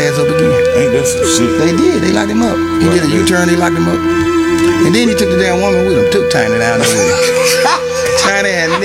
ass up again. Ain't that some shit? They did. They locked him up. He did a U-turn. They locked him up. And then he took the damn woman with him. Took Tiny down there with him. Tiny had